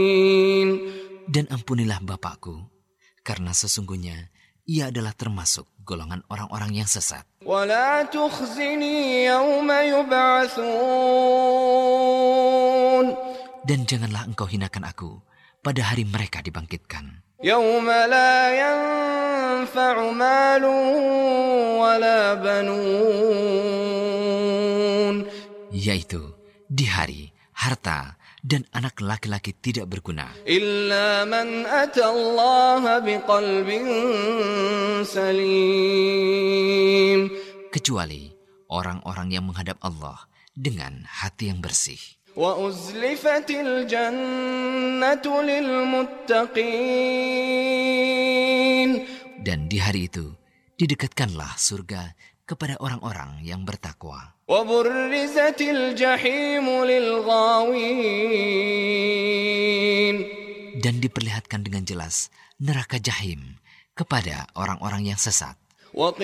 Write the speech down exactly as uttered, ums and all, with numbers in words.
Dan ampunilah bapakku, karena sesungguhnya ia adalah termasuk golongan orang-orang yang sesat. ولا تخزني يوم يبعثون Dan janganlah engkau hinakan aku pada hari mereka dibangkitkan. يوم لا ينفع مال ولا بنون Yaitu di hari harta dan anak laki-laki tidak berguna. إلا من أتى الله بقلب سليم Kecuali orang-orang yang menghadap Allah dengan hati yang bersih. وأزلفت الجنة للمتقين Dan di hari itu didekatkanlah surga kepada orang-orang yang bertakwa. وبرزت الجحيم للغاوين Dan diperlihatkan dengan jelas neraka jahim kepada orang-orang yang sesat.